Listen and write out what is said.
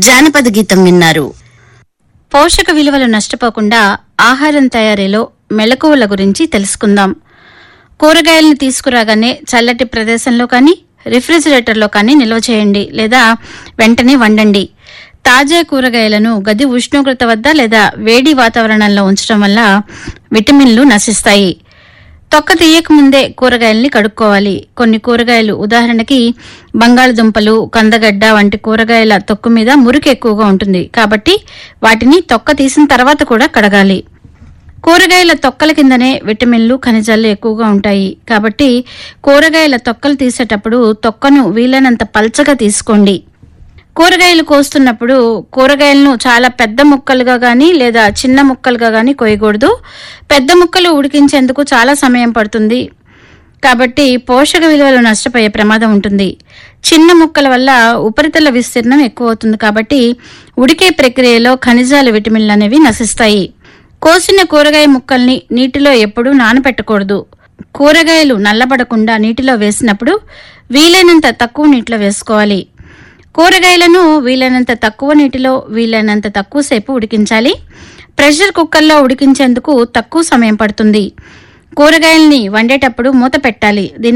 జానపద గీతం విన్నారు. పోషక విలువలు నష్టపోకుండా ఆహారం తయారీలో మెళకువల గురించి తెలుసుకుందాం. కూరగాయలను తీసుకురాగానే చల్లటి ప్రదేశంలో కానీ రిఫ్రిజిరేటర్లో కానీ నిల్వ చేయండి లేదా వెంటనే వండండి. తాజా కూరగాయలను గది ఉష్ణోగ్రత వద్ద లేదా వేడి వాతావరణంలో ఉంచడం వల్ల విటమిన్లు నశిస్తాయి. తొక్క తీయకముందే కూరగాయల్ని కడుక్కోవాలి. కొన్ని కూరగాయలు ఉదాహరణకి బంగాళదుంపలు, కందగడ్డ వంటి కూరగాయల తొక్కు మీద మురికి ఎక్కువగా ఉంటుంది కాబట్టి వాటిని తొక్క తీసిన తర్వాత కూడా కడగాలి. కూరగాయల తొక్కల కిందనే విటమిన్లు, ఖనిజాలు ఎక్కువగా ఉంటాయి కాబట్టి కూరగాయల తొక్కలు తీసేటప్పుడు తొక్కను వీలైనంత పల్చగా తీసుకోండి. కూరగాయలు కోస్తున్నప్పుడు కూరగాయలను చాలా పెద్ద ముక్కలుగా గానీ లేదా చిన్న ముక్కలుగా గానీ కోయకూడదు. పెద్ద ముక్కలు ఉడికించేందుకు చాలా సమయం పడుతుంది కాబట్టి పోషక విలువలు నష్టపోయే ప్రమాదం ఉంటుంది. చిన్న ముక్కల వల్ల ఉపరితల విస్తీర్ణం ఎక్కువ అవుతుంది కాబట్టి ఉడికే ప్రక్రియలో ఖనిజాలు, విటమిన్లు అనేవి నశిస్తాయి. కోసిన కూరగాయ ముక్కల్ని నీటిలో ఎప్పుడూ నానబెట్టకూడదు. కూరగాయలు నల్లబడకుండా నీటిలో వేసినప్పుడు వీలైనంత తక్కువ నీటిలో వేసుకోవాలి. కూరగాయలను వీలైనంత తక్కువ నీటిలో వీలైనంత తక్కువసేపు ఉడికించాలి. ప్రెషర్ కుక్కర్లో ఉడికించేందుకు తక్కువ సమయం పడుతుంది. కూరగాయల్ని వండేటప్పుడు మూత పెట్టాలి.